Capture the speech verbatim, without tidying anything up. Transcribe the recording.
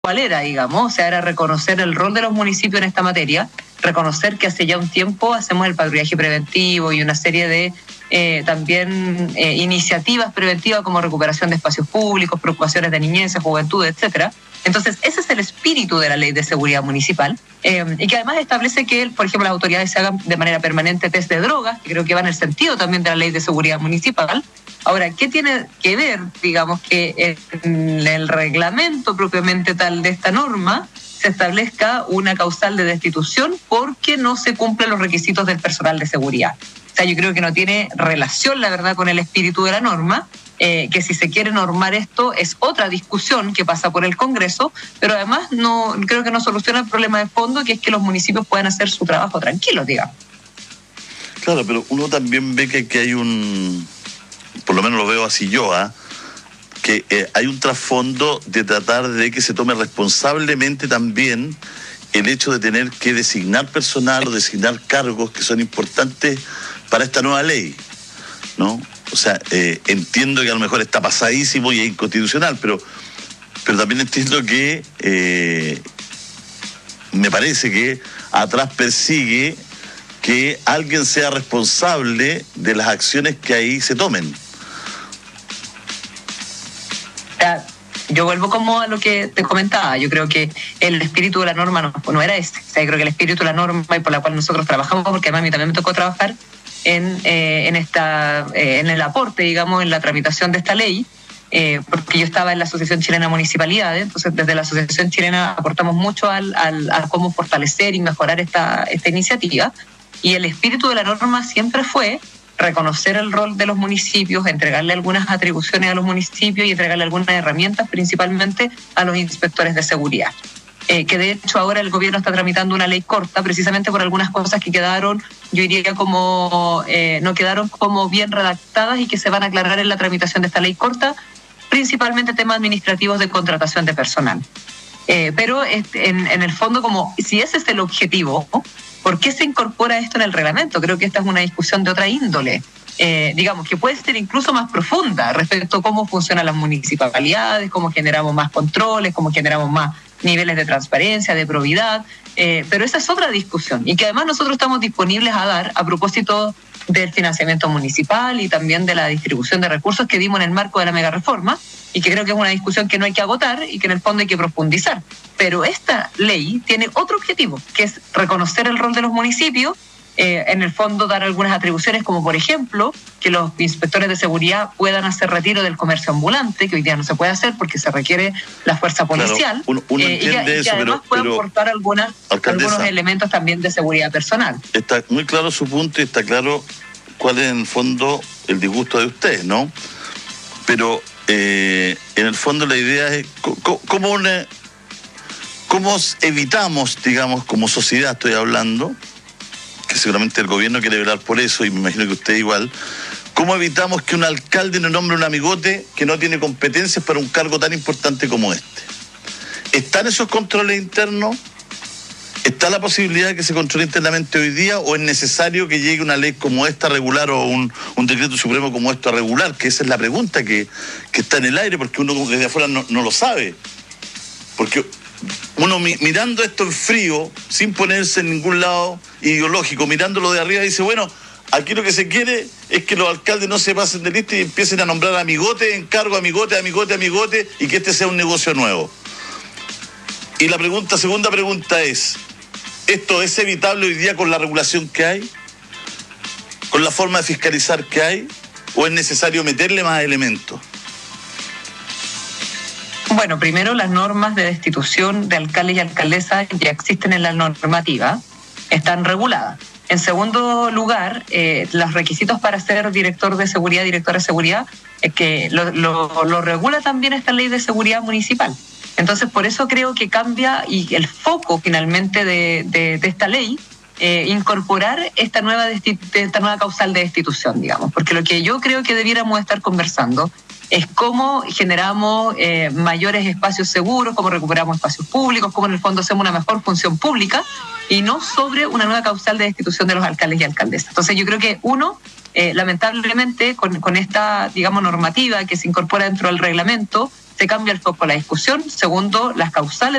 cuál era, digamos, o sea, era reconocer el rol de los municipios en esta materia, reconocer que hace ya un tiempo hacemos el patrullaje preventivo y una serie de eh, también eh, iniciativas preventivas como recuperación de espacios públicos, preocupaciones de niñez, juventud, etcétera. Entonces, ese es el espíritu de la Ley de Seguridad Municipal eh, y que además establece que, por ejemplo, las autoridades se hagan de manera permanente test de drogas, que creo que va en el sentido también de la Ley de Seguridad Municipal. Ahora, ¿qué tiene que ver, digamos, que en el reglamento propiamente tal de esta norma se establezca una causal de destitución porque no se cumplen los requisitos del personal de seguridad? O sea, yo creo que no tiene relación, la verdad, con el espíritu de la norma, eh, que si se quiere normar esto es otra discusión que pasa por el Congreso, pero además no creo que no soluciona el problema de fondo, que es que los municipios puedan hacer su trabajo tranquilos, digamos. Claro, pero uno también ve que, que hay un, por lo menos lo veo así yo, ¿ah? ¿eh? que eh, hay un trasfondo de tratar de que se tome responsablemente también el hecho de tener que designar personal o designar cargos que son importantes para esta nueva ley, ¿no? O sea, eh, entiendo que a lo mejor está pasadísimo y es inconstitucional, pero, pero también entiendo que eh, me parece que atrás persigue que alguien sea responsable de las acciones que ahí se tomen. Yo vuelvo como a lo que te comentaba. Yo creo que el espíritu de la norma no, no era ese. O sea, yo creo que el espíritu de la norma y por la cual nosotros trabajamos, porque además a mí también me tocó trabajar en, eh, en, esta, eh, en el aporte, digamos, en la tramitación de esta ley, eh, porque yo estaba en la Asociación Chilena de Municipalidades, entonces desde la Asociación Chilena aportamos mucho al, al, a cómo fortalecer y mejorar esta, esta iniciativa, y el espíritu de la norma siempre fue reconocer el rol de los municipios, entregarle algunas atribuciones a los municipios y entregarle algunas herramientas, principalmente a los inspectores de seguridad. Eh, que de hecho ahora el gobierno está tramitando una ley corta, precisamente por algunas cosas que quedaron, yo diría como, eh, no quedaron como bien redactadas y que se van a aclarar en la tramitación de esta ley corta, principalmente temas administrativos de contratación de personal. Eh, pero en, en el fondo, como si ese es el objetivo, ¿no? ¿Por qué se incorpora esto en el reglamento? Creo que esta es una discusión de otra índole, eh, digamos, que puede ser incluso más profunda respecto a cómo funcionan las municipalidades, cómo generamos más controles, cómo generamos más niveles de transparencia, de probidad, eh, pero esa es otra discusión y que además nosotros estamos disponibles a dar a propósito del financiamiento municipal y también de la distribución de recursos que dimos en el marco de la megareforma, y que creo que es una discusión que no hay que agotar y que en el fondo hay que profundizar. Pero esta ley tiene otro objetivo, que es reconocer el rol de los municipios, eh, en el fondo dar algunas atribuciones, como por ejemplo que los inspectores de seguridad puedan hacer retiro del comercio ambulante, que hoy día no se puede hacer porque se requiere la fuerza policial, claro, uno, uno eh, y, que, eso, y que además pero, puedan pero, aportar algunas, algunos elementos también de seguridad personal. Está muy claro su punto y está claro cuál es en el fondo el disgusto de ustedes, ¿no? Pero eh, en el fondo la idea es cómo, una, cómo evitamos, digamos, como sociedad estoy hablando, que seguramente el gobierno quiere velar por eso y me imagino que usted igual, cómo evitamos que un alcalde no nombre un amigote que no tiene competencias para un cargo tan importante como este. ¿Están esos controles internos? ¿Está la posibilidad de que se controle internamente hoy día o es necesario que llegue una ley como esta a regular o un, un decreto supremo como esto a regular? Que esa es la pregunta que, que está en el aire, porque uno desde afuera no, no lo sabe. Porque uno mi, mirando esto en frío, sin ponerse en ningún lado ideológico, mirándolo de arriba, dice, bueno, aquí lo que se quiere es que los alcaldes no se pasen de lista y empiecen a nombrar amigote, encargo, amigote, amigote, amigote, y que este sea un negocio nuevo. Y la pregunta, segunda pregunta es, ¿esto es evitable hoy día con la regulación que hay? ¿Con la forma de fiscalizar que hay? ¿O es necesario meterle más elementos? Bueno, primero las normas de destitución de alcaldes y alcaldesas ya existen en la normativa, están reguladas. En segundo lugar, eh, los requisitos para ser director de seguridad, directora de seguridad, es que lo, lo, lo regula también esta ley de seguridad municipal. Entonces, por eso creo que cambia y el foco finalmente de, de, de esta ley, eh, incorporar esta nueva, desti- esta nueva causal de destitución, digamos. Porque lo que yo creo que debiéramos estar conversando es cómo generamos eh, mayores espacios seguros, cómo recuperamos espacios públicos, cómo en el fondo hacemos una mejor función pública y no sobre una nueva causal de destitución de los alcaldes y alcaldesas. Entonces, yo creo que uno, eh, lamentablemente, con, con esta, digamos, normativa que se incorpora dentro del reglamento, se cambia el foco de la discusión. Segundo, las causales